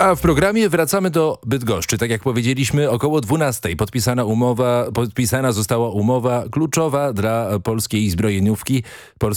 A w programie wracamy do Bydgoszczy. Tak jak powiedzieliśmy, około 12:00 podpisana została umowa kluczowa dla polskiej zbrojeniówki.